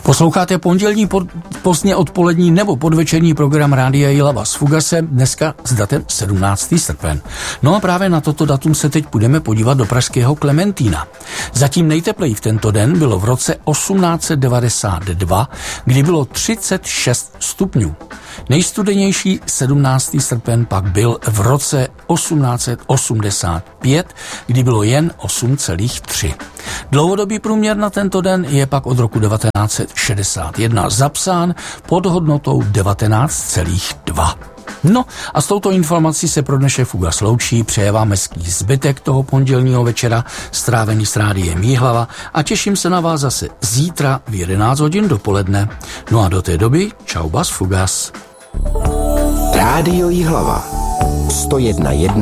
Posloucháte pondělní pozdně odpolední nebo podvečerní program Rádia Jihlava s Fugasem, dneska s datem 17. srpen. No a právě na toto datum se teď budeme podívat do pražského Klementína. Zatím nejtepleji v tento den bylo v roce 1892, kdy bylo 36 stupňů. Nejstudenější 17. srpen pak byl v roce 1885, kdy bylo jen 8,3. Dlouhodobý průměr na tento den je pak od roku 1961 zapsán pod hodnotou 19,2. No a s touto informací se pro dnešek Fugas loučí, přeje vám hezký zbytek toho pondělního večera strávený s Rádiem Jihlava a těším se na vás zase zítra v 11 hodin dopoledne. No a do té doby čau bas Fugas. Rádio Jihlava 101,1